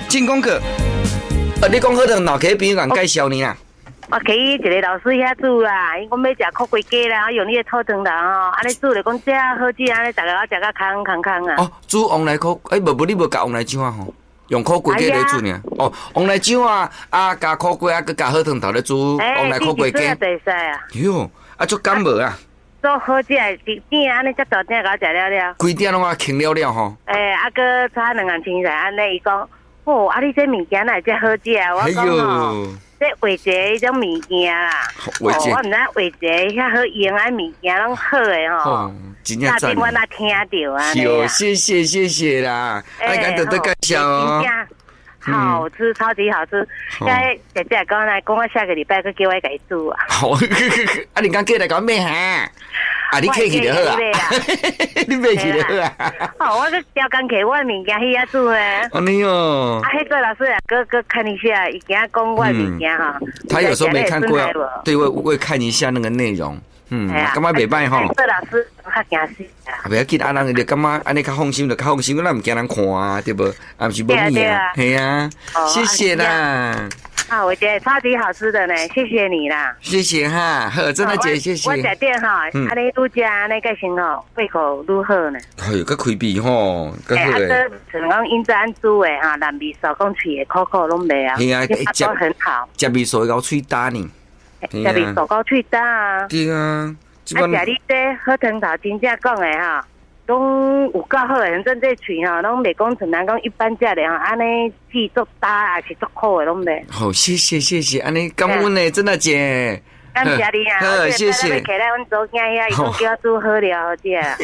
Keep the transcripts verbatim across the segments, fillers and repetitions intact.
进功课。啊，你讲好汤头，给朋友讲介绍你啊。 我给一个老师遐煮啦，因讲要食苦龟鸡啦，用你的土汤头吼，安尼煮就讲这好食，安尼大家我食个康康康啊。 哦，煮黄梨苦，诶，无无你无加黄梨酱啊吼，用苦龟鸡来煮呢。哦，黄梨酱啊，啊加苦龟啊，佮加好汤头来煮黄梨苦龟鸡。 哎，对使啊。 哟，啊足甘无啊？ 做好食的一点安尼遮大点，甲我食了了。 规点拢啊轻了了吼。 诶，啊个炒两项青菜，安尼伊讲，哦，啊你这物件哪会遮好食啊？我讲吼。这画一个迄种物件啦，哦，我毋知画一个遐好用啊物件拢好诶吼， 哦，真正赞。 我哪听到啊？ 哟，谢谢谢谢啦，哎，敢得得介绍哦。 好吃，超级好吃。该姐姐讲来，讲我下个礼拜去叫我给煮啊。 好，啊，你讲叫来讲咩哈？啊，你客气就好啊，你买去就好啊。 哦，我去调工课，我物件去遐煮诶。 安尼哦。 啊，迄个老师啊，哥哥看一下，伊今讲我物件哈。 他有时候没看过，对，我我看一下那个内容。嗯，感觉袂歹吼。 这老师较惊死啊！ 不要紧，啊，人就感觉安尼较放心，就较放心，咱唔惊人看啊，对不？啊，不是无你啊，系啊，谢谢啦。 啊，我觉得超级好吃的呢，谢谢你啦。 谢谢哈，好，真的姐，谢谢。 我食点哈，安尼愈食安尼个先吼，胃口愈好呢。 哎呦，个开胃吼，个好诶。 啊，这像讲因这安煮诶哈，蓝味素讲脆诶，口口拢袂啊。 系啊， 食很好。 食味素咬脆搭呢。 食味素搞脆搭啊。 对啊。 啊，食你这好汤头，真正讲诶哈。拢有够好诶，反正这喙吼，拢袂讲像咱讲一般食的吼，安尼气足大还是足苦诶，拢袂。 好，谢谢谢谢，安尼感恩诶，真的姐。 感谢你啊！ 好，谢谢。 起来，阮做囝遐，伊讲叫我煮好料好食啊。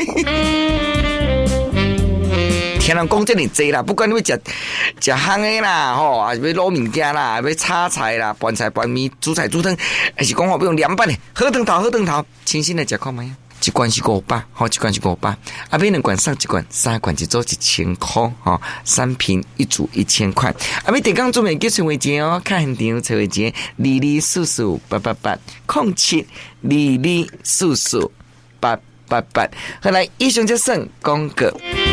听人讲这么济啦，不管你要食食烘的啦，吼，还是要卤物件啦，要炒菜啦，拌菜拌面，煮菜煮汤，还是讲吼要用凉拌的，好汤头好汤头，清新的食看卖啊。一罐是五百，好，一罐是五百，啊，买两罐送一罐，三罐一组一千块，吼，三瓶一组一千块。啊，买电工做面叫陈伟杰哦，看现场陈伟杰，二二四四八八八，空七二二四四八八八。后来以上就算广告。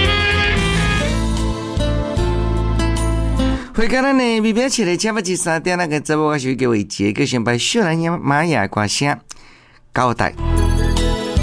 回到咱呢，微表起来，差不多三点那个节目，我是给伟杰，个先把小兰玛雅歌声交代。